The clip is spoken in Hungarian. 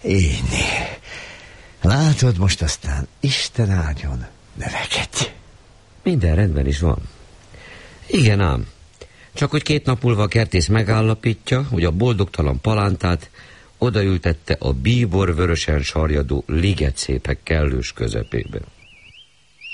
Én. Látod, most aztán Isten áldjon, növekedj. Minden rendben is van. Igen ám. Csak hogy 2 nap múlva a kertész megállapítja, hogy a boldogtalan palántát odaültette a bíbor vörösen sarjadó ligetszépek kellős közepébe.